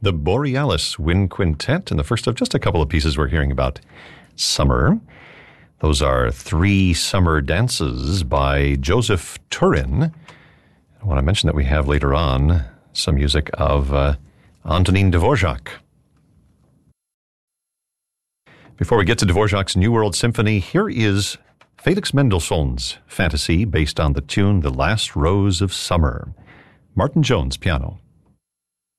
the Borealis Wind Quintet, and the first of just a couple of pieces we're hearing about summer. Those are Three Summer Dances by Joseph Turin. I want to mention that we have later on some music of Antonin Dvorak. Before we get to Dvorak's New World Symphony, here is Felix Mendelssohn's Fantasy based on the tune The Last Rose of Summer. Martin Jones, piano.